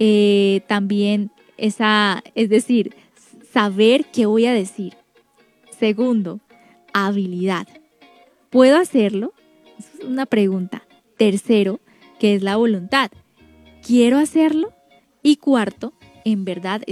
También es decir, saber qué voy a decir. Segundo, habilidad. ¿Puedo hacerlo? Es una pregunta. Tercero, ¿qué es la voluntad? ¿Quiero hacerlo? Y cuarto, en verdad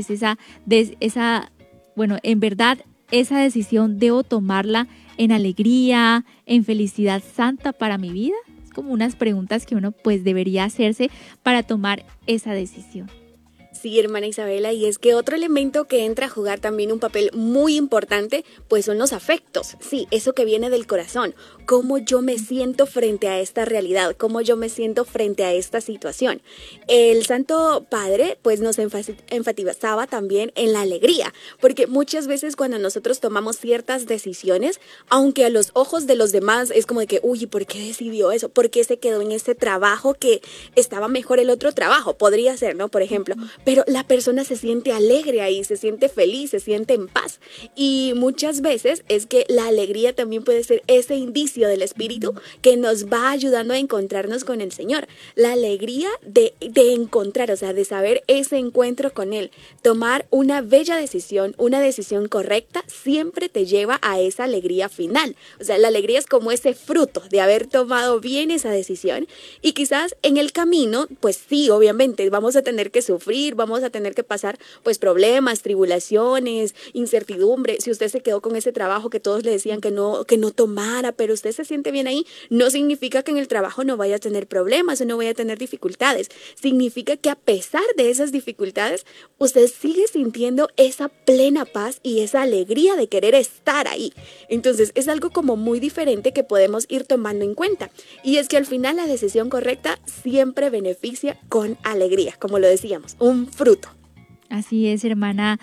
esa decisión debo tomarla en alegría, en felicidad santa para mi vida. Es como unas preguntas que uno pues debería hacerse para tomar esa decisión. Sí, hermana Isabela, y es que otro elemento que entra a jugar también un papel muy importante, pues son los afectos. Sí, eso que viene del corazón. Cómo yo me siento frente a esta realidad, cómo yo me siento frente a esta situación. El Santo Padre, pues nos enfatizaba también en la alegría, porque muchas veces cuando nosotros tomamos ciertas decisiones, aunque a los ojos de los demás es como de que, uy, ¿por qué decidió eso? ¿Por qué se quedó en ese trabajo que estaba mejor el otro trabajo? Podría ser, ¿no? Por ejemplo. Pero la persona se siente alegre ahí, se siente feliz, se siente en paz. Y muchas veces es que la alegría también puede ser ese indicio del Espíritu que nos va ayudando a encontrarnos con el Señor. La alegría de encontrar, o sea, de saber ese encuentro con Él. Tomar una bella decisión, una decisión correcta, siempre te lleva a esa alegría final. O sea, la alegría es como ese fruto de haber tomado bien esa decisión. Y quizás en el camino, pues sí, obviamente, vamos a tener que sufrir, vamos a tener que pasar pues problemas, tribulaciones, incertidumbre. Si usted se quedó con ese trabajo que todos le decían que no tomara, pero usted se siente bien ahí, no significa que en el trabajo no vaya a tener problemas o no vaya a tener dificultades. Significa que a pesar de esas dificultades, usted sigue sintiendo esa plena paz y esa alegría de querer estar ahí. Entonces es algo como muy diferente que podemos ir tomando en cuenta. Y es que al final la decisión correcta siempre beneficia con alegría, como lo decíamos, un fruto. Así es, hermana.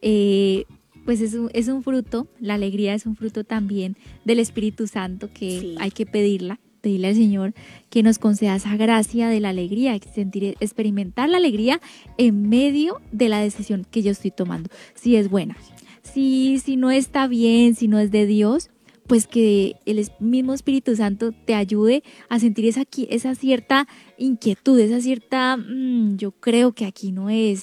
Pues es un fruto, la alegría es un fruto también del Espíritu Santo que sí. Hay que pedirle al Señor que nos conceda esa gracia de la alegría, experimentar la alegría en medio de la decisión que yo estoy tomando. Si es buena, si no está bien, si no es de Dios, pues que el mismo Espíritu Santo te ayude a sentir esa cierta inquietud, esa cierta, yo creo que aquí no es,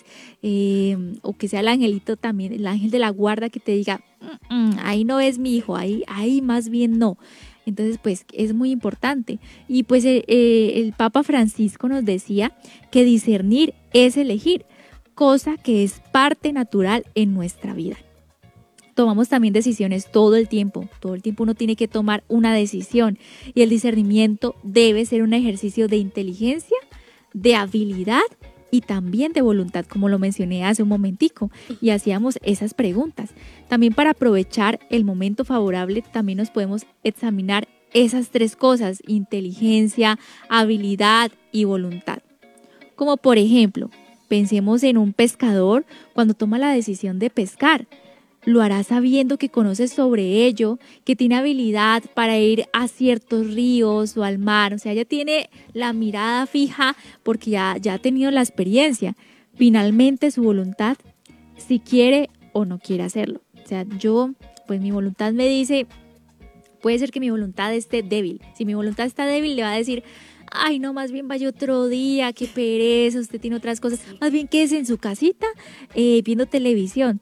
o que sea el angelito también, el ángel de la guarda que te diga, ahí no es mi hijo, ahí más bien no. Entonces, pues es muy importante. Y pues el Papa Francisco nos decía que discernir es elegir, cosa que es parte natural en nuestra vida. Tomamos también decisiones todo el tiempo uno tiene que tomar una decisión y el discernimiento debe ser un ejercicio de inteligencia, de habilidad y también de voluntad, como lo mencioné hace un momentico, y hacíamos esas preguntas. También para aprovechar el momento favorable también nos podemos examinar esas tres cosas: inteligencia, habilidad y voluntad. Como por ejemplo, pensemos en un pescador cuando toma la decisión de pescar. Lo hará sabiendo que conoce sobre ello, que tiene habilidad para ir a ciertos ríos o al mar. O sea, ya tiene la mirada fija porque ya ha tenido la experiencia. Finalmente, su voluntad, si quiere o no quiere hacerlo. O sea, pues mi voluntad me dice, puede ser que mi voluntad esté débil. Si mi voluntad está débil, le va a decir, ay, no, más bien vaya otro día, qué pereza, usted tiene otras cosas. Más bien quédese en su casita viendo televisión.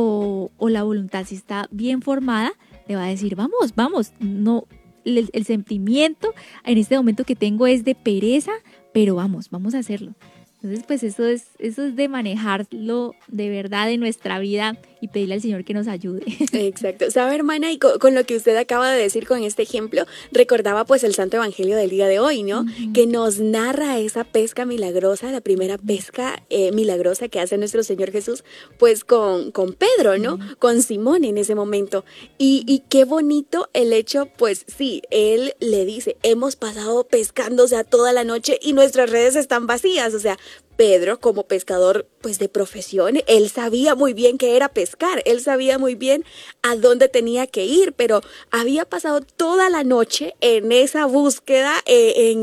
O la voluntad, si está bien formada, le va a decir, vamos, no, el sentimiento en este momento que tengo es de pereza, pero vamos a hacerlo. Entonces, pues eso es de manejarlo de verdad en nuestra vida y pedirle al Señor que nos ayude. Exacto. ¿Sabe, hermana? Y con lo que usted acaba de decir con este ejemplo, recordaba pues el Santo Evangelio del día de hoy, ¿no? Uh-huh. Que nos narra esa pesca milagrosa, la primera pesca milagrosa que hace nuestro Señor Jesús, pues con Pedro, ¿no? Uh-huh. Con Simón en ese momento. Y qué bonito el hecho, pues sí, él le dice, hemos pasado pescando, o sea, toda la noche y nuestras redes están vacías, o sea, Pedro, como pescador pues de profesión, él sabía muy bien qué era pescar, él sabía muy bien a dónde tenía que ir, pero había pasado toda la noche en esa búsqueda, en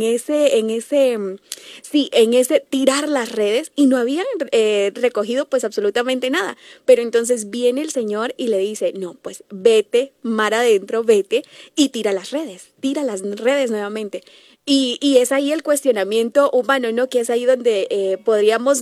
ese tirar las redes y no habían recogido pues absolutamente nada. Pero entonces viene el Señor y le dice, no, pues vete, mar adentro, vete y tira las redes nuevamente. Y es ahí el cuestionamiento humano, ¿no? Que es ahí donde podríamos